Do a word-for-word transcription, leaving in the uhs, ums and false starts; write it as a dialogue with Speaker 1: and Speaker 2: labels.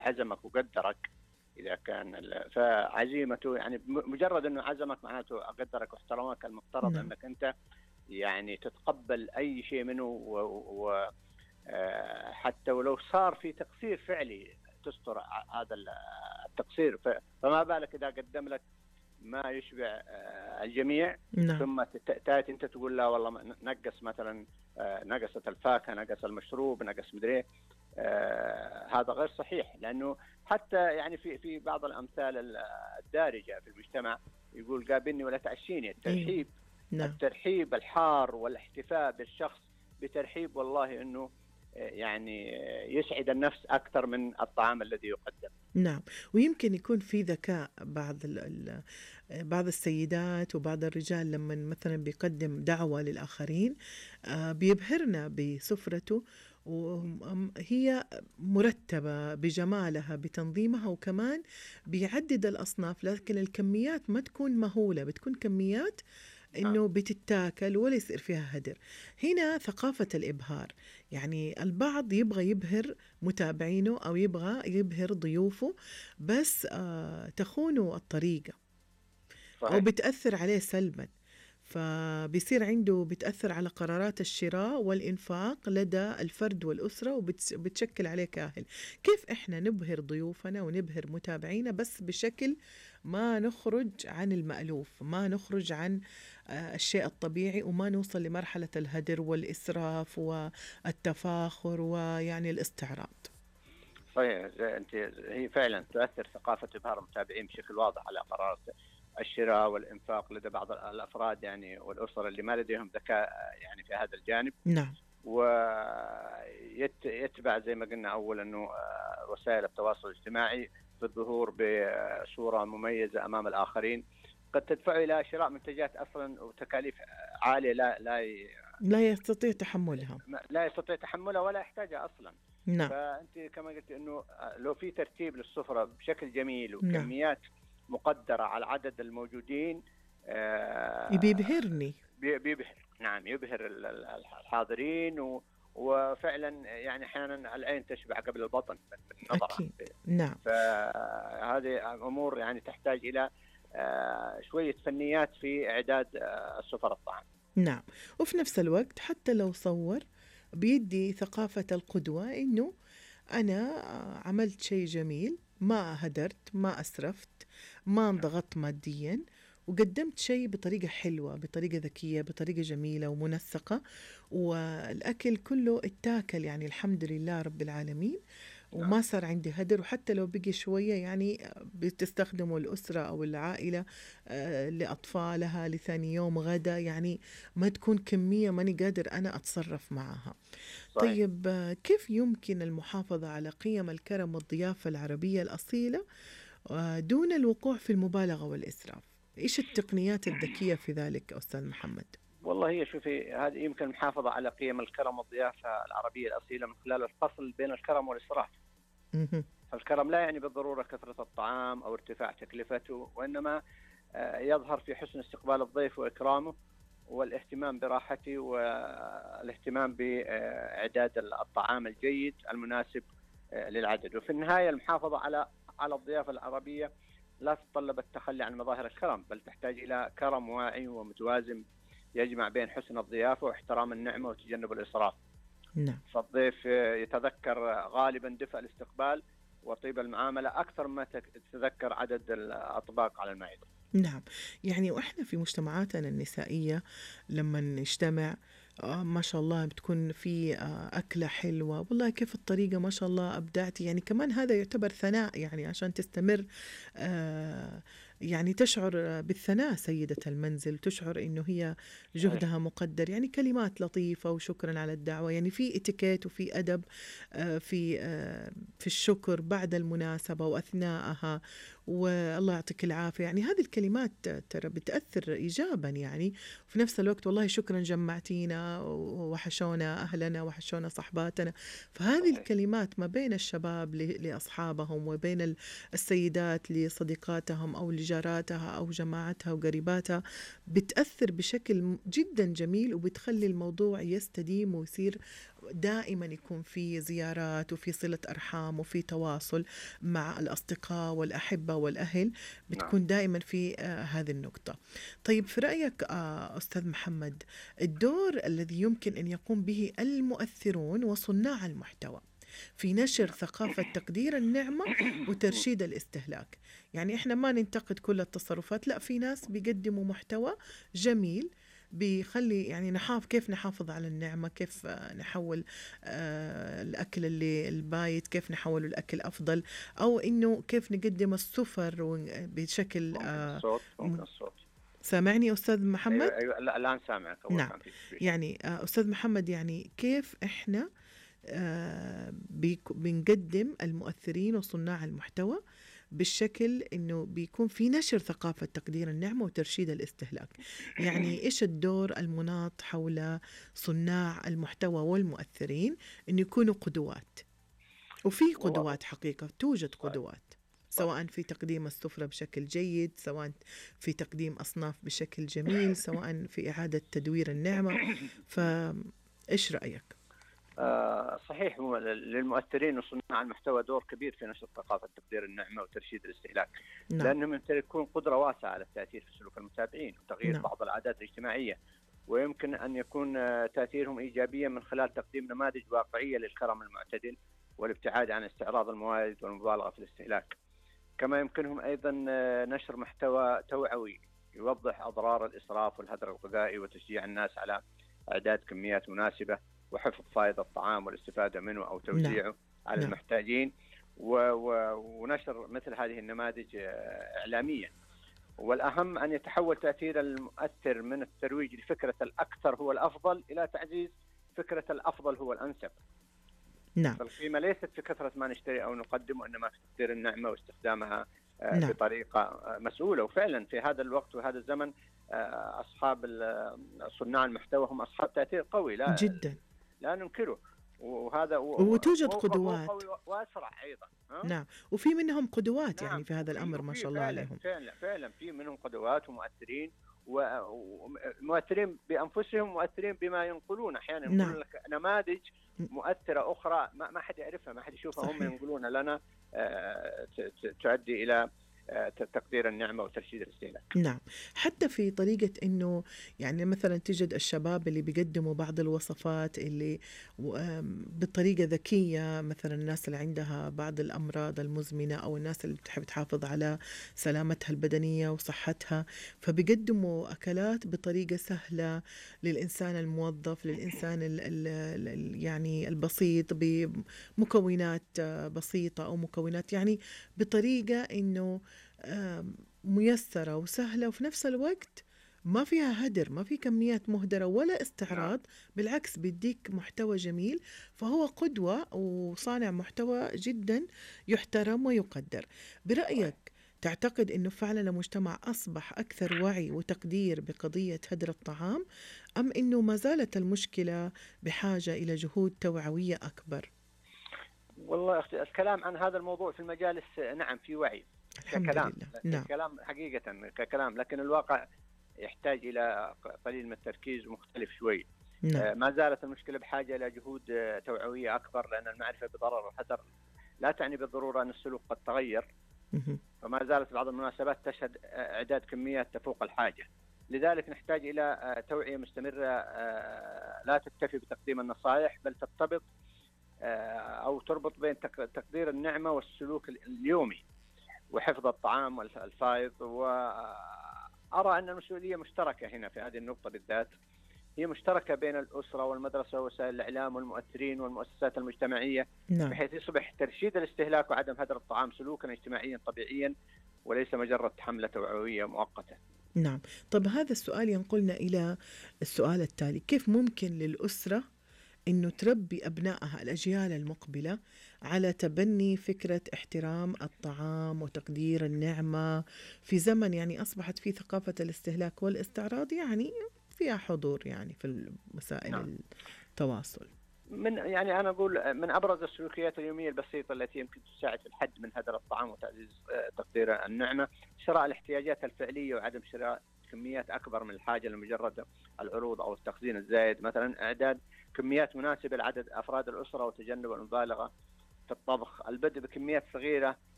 Speaker 1: عزمك وقدرك إذا كان فعزيمته يعني مجرد أنه عزمك معناته قدرك واحترمك، المفترض
Speaker 2: نعم.
Speaker 1: أنك أنت يعني تتقبل أي شيء منه، وحتى ولو صار في تقصير فعلي تستر هذا التقصير، فما بالك إذا قدم لك ما يشبع الجميع.
Speaker 2: نعم.
Speaker 1: ثم تأتي أنت تقول لا والله نقص مثلا، نقصت الفاكهة، نقص المشروب، نقص مدري. آه هذا غير صحيح، لأنه حتى يعني في في بعض الأمثال الدارجة في المجتمع يقول قابلني ولا تعشيني. الترحيب
Speaker 2: نعم.
Speaker 1: الترحيب الحار والاحتفاء بالشخص بترحيب والله إنه يعني يسعد النفس أكثر من الطعام الذي يقدم.
Speaker 2: نعم. ويمكن يكون في ذكاء بعض بعض السيدات وبعض الرجال لما مثلا بيقدم دعوة للآخرين بيبهرنا بسفرته، وهي مرتبة بجمالها بتنظيمها، وكمان بيعدد الأصناف، لكن الكميات ما تكون مهولة، بتكون كميات إنه بتتاكل ولا يصير فيها هدر. هنا ثقافة الإبهار، يعني البعض يبغى يبهر متابعينه أو يبغى يبهر ضيوفه، بس آه تخونه الطريقة أو بتأثر عليه سلبا، فبيصير عنده بتأثر على قرارات الشراء والإنفاق لدى الفرد والأسرة، وبتشكل عليه كاهل. كيف إحنا نبهر ضيوفنا ونبهر متابعينا بس بشكل ما نخرج عن المألوف، ما نخرج عن الشيء الطبيعي، وما نوصل لمرحلة الهدر والإسراف والتفاخر ويعني الاستعراض؟
Speaker 1: صحيح. أنت هي فعلا تؤثر ثقافة إبهار المتابعين بشكل واضح على قرارات الشراء والإنفاق لدى بعض الأفراد يعني والأسر اللي ما لديهم ذكاء يعني في هذا الجانب.
Speaker 2: نعم.
Speaker 1: ويتبع زي ما قلنا أول أنه وسائل التواصل الاجتماعي في الظهور بصورة مميزة أمام الآخرين قد تدفع إلى شراء منتجات أصلا وتكاليف عالية لا لا
Speaker 2: لا يستطيع تحملها
Speaker 1: لا يستطيع تحملها ولا يحتاجها أصلا.
Speaker 2: نعم.
Speaker 1: فأنت كما قلت أنه لو في ترتيب للسفرة بشكل جميل وكميات نعم. مقدرة على العدد الموجودين
Speaker 2: آه بيبهرني
Speaker 1: بيبهر نعم يبهر الحاضرين، و وفعلا يعني أحيانا العين تشبع قبل البطن بالنظر.
Speaker 2: أكيد. نعم.
Speaker 1: فهذه أمور يعني تحتاج إلى آه شوية فنيات في إعداد آه السفر الطعام.
Speaker 2: نعم. وفي نفس الوقت حتى لو صور بيدي ثقافة القدوة إنه أنا عملت شيء جميل، ما هدرت، ما أسرفت، ما انضغطت ماديا، وقدمت شيء بطريقة حلوة، بطريقة ذكية، بطريقة جميلة ومنسقة، والأكل كله اتاكل يعني الحمد لله رب العالمين، وما صار عندي هدر. وحتى لو بقي شوية يعني بتستخدمه الأسرة أو العائلة آه لأطفالها لثاني يوم غدا، يعني ما تكون كمية ماني قادر أنا أتصرف معها. صحيح. طيب آه كيف يمكن المحافظة على قيم الكرم والضيافة العربية الأصيلة آه دون الوقوع في المبالغة والإسراف؟ إيش التقنيات الذكية في ذلك أستاذ محمد؟
Speaker 1: والله هي شوفي، هذه يمكن المحافظة على قيم الكرم والضيافة العربية الأصيلة من خلال الفصل بين الكرم والإسراف. فالكرم لا يعني بالضرورة كثرة الطعام أو ارتفاع تكلفته، وإنما يظهر في حسن استقبال الضيف وإكرامه والاهتمام براحته والاهتمام بإعداد الطعام الجيد المناسب للعدد. وفي النهاية المحافظة على على الضيافة العربية لا تتطلب التخلي عن مظاهر الكرم، بل تحتاج إلى كرم واعي ومتوازن يجمع بين حسن الضيافة واحترام النعمة وتجنب الإسراف.
Speaker 2: نعم.
Speaker 1: فالضيف يتذكر غالبا دفء الاستقبال وطيب المعاملة أكثر ما تتذكر عدد الأطباق على المائدة.
Speaker 2: نعم. يعني وإحنا في مجتمعاتنا النسائية لما نجتمع آه ما شاء الله بتكون في آه أكلة حلوة، والله كيف الطريقة ما شاء الله أبدعتي، يعني كمان هذا يعتبر ثناء، يعني عشان تستمر آه يعني تشعر بالثناء سيدة المنزل، تشعر إنه هي جهدها مقدر، يعني كلمات لطيفة وشكرا على الدعوة، يعني في اتيكيت وفي أدب آه في آه في الشكر بعد المناسبة وأثناءها، والله يعطيك العافية. يعني هذه الكلمات ترى بتأثر إيجابا، يعني في نفس الوقت والله شكرا جمعتينا وحشونا أهلنا وحشونا صحباتنا. فهذه الكلمات ما بين الشباب لأصحابهم وبين السيدات لصديقاتهم أو لجاراتهم جاراتها أو جماعتها وقريباتها، بتأثر بشكل جدا جميل وبتخلي الموضوع يستديم ويصير دائما يكون في زيارات وفي صلة أرحام وفي تواصل مع الأصدقاء والأحبة والأهل، بتكون دائما في آه هذه النقطة. طيب في رأيك آه أستاذ محمد، الدور الذي يمكن أن يقوم به المؤثرون وصناع المحتوى في نشر ثقافة تقدير النعمة وترشيد الاستهلاك، يعني إحنا ما ننتقد كل التصرفات، لا، في ناس بيقدموا محتوى جميل بيخلي يعني نحاف كيف نحافظ على النعمة، كيف نحول آه الأكل اللي البايت كيف نحوله الأكل أفضل، أو إنه كيف نقدم السفر بشكل آه
Speaker 1: الصوت ممكن الصوت
Speaker 2: سامعني أستاذ محمد؟
Speaker 1: أيوة أيوة لا الآن سامعك. أول
Speaker 2: نعم. يعني آه أستاذ محمد، يعني كيف إحنا آه بنقدم المؤثرين وصناع المحتوى بالشكل إنه بيكون في نشر ثقافة تقدير النعمة وترشيد الاستهلاك، يعني إيش الدور المناط حول صناع المحتوى والمؤثرين إنه يكونوا قدوات؟ وفي قدوات حقيقة، توجد قدوات سواء في تقديم السفرة بشكل جيد، سواء في تقديم أصناف بشكل جميل، سواء في إعادة تدوير النعمة، فإيش رأيك؟
Speaker 1: آه صحيح، للمؤثرين وصناع المحتوى دور كبير في نشر ثقافة تقدير النعمة وترشيد الاستهلاك. نعم. لأنهم يمتلكون قدرة واسعة على التأثير في سلوك المتابعين وتغيير نعم. بعض العادات الاجتماعية، ويمكن أن يكون تأثيرهم إيجابيا من خلال تقديم نماذج واقعية للكرم المعتدل والابتعاد عن استعراض الموارد والمبالغة في الاستهلاك. كما يمكنهم أيضا نشر محتوى توعوي يوضح أضرار الإسراف والهدر الغذائي وتشجيع الناس على إعداد كميات مناسبة وحفظ فائض الطعام والاستفادة منه أو توزيعه نعم. على نعم. المحتاجين، و... و... ونشر مثل هذه النماذج إعلاميا. والأهم أن يتحول تأثير المؤثر من الترويج لفكرة الأكثر هو الأفضل إلى تعزيز فكرة الأفضل هو الأنسب.
Speaker 2: نعم.
Speaker 1: فالقيمة ليست في كثرة ما نشتري أو نقدم، وإنما في تقدير النعمة واستخدامها
Speaker 2: نعم.
Speaker 1: بطريقة مسؤولة. وفعلا في هذا الوقت وهذا الزمن أصحاب صناع المحتوى هم أصحاب تأثير قوي، لا
Speaker 2: جدا
Speaker 1: لا ننكره، وهذا
Speaker 2: وتوجد قدوات
Speaker 1: واسرع ايضا.
Speaker 2: نعم، وفي منهم قدوات نعم. يعني في هذا الامر ما شاء الله
Speaker 1: فعلا
Speaker 2: عليهم.
Speaker 1: فعلا فعلا في منهم قدوات ومؤثرين، ومؤثرين بانفسهم، مؤثرين بما ينقلون. احيانا ينقلون نعم. لك نماذج مؤثره اخرى ما حد يعرفها، ما حد يشوفها، صحيح. هم ينقلون لنا تؤدي الى تقدير النعمة وترشيد الاستهلاك.
Speaker 2: نعم، حتى في طريقة إنه يعني مثلا تجد الشباب اللي بيقدموا بعض الوصفات اللي بطريقة ذكية، مثلا الناس اللي عندها بعض الأمراض المزمنة أو الناس اللي بتحب تحافظ على سلامتها البدنية وصحتها، فبيقدموا أكلات بطريقة سهلة للإنسان الموظف، للإنسان ال ال يعني البسيط، بمكونات بسيطة أو مكونات يعني بطريقة إنه ميسرة وسهلة، وفي نفس الوقت ما فيها هدر، ما في كميات مهدرة ولا استعراض، بالعكس بيديك محتوى جميل. فهو قدوة وصانع محتوى جدا يحترم ويقدر. برأيك تعتقد أنه فعلا المجتمع أصبح أكثر وعي وتقدير بقضية هدر الطعام، أم أنه ما زالت المشكلة بحاجة إلى جهود توعوية أكبر؟
Speaker 1: والله الكلام عن هذا الموضوع في المجالس نعم في وعي ككلام،
Speaker 2: نعم.
Speaker 1: كلام حقيقة ككلام، لكن الواقع يحتاج إلى قليل من التركيز ومختلف شوي.
Speaker 2: نعم.
Speaker 1: آه ما زالت المشكلة بحاجة إلى جهود توعوية أكبر، لأن المعرفة بضرر الهدر لا تعني بالضرورة أن السلوك قد تغير، فما زالت بعض المناسبات تشهد إعداد كميات تفوق الحاجة. لذلك نحتاج إلى توعية مستمرة لا تكتفي بتقديم النصائح، بل ترتبط أو تربط بين تقدير النعمة والسلوك اليومي وحفظ الطعام والفائض. وأرى أن المسؤولية مشتركة هنا في هذه النقطة بالذات، هي مشتركة بين الأسرة والمدرسة ووسائل الإعلام والمؤثرين والمؤسسات المجتمعية،
Speaker 2: نعم.
Speaker 1: بحيث يصبح ترشيد الاستهلاك وعدم هدر الطعام سلوكا اجتماعيا طبيعيا وليس مجرد حملة توعوية مؤقتة.
Speaker 2: نعم. طب هذا السؤال ينقلنا إلى السؤال التالي: كيف ممكن للأسرة إنه تربي أبنائها الأجيال المقبلة على تبني فكرة احترام الطعام وتقدير النعمة في زمن يعني أصبحت فيه ثقافة الاستهلاك والاستعراض يعني فيها حضور يعني في وسائل نعم. التواصل؟
Speaker 1: من يعني أنا أقول من أبرز السلوكيات اليومية البسيطة التي يمكن تساعد في الحد من هدر الطعام وتعزيز تقدير النعمة، شراء الاحتياجات الفعلية وعدم شراء كميات أكبر من الحاجة لمجرد العروض أو التخزين الزايد. مثلا إعداد كميات مناسبة لعدد أفراد الأسرة وتجنب المبالغة في الطبخ، البدء بكميات صغيرة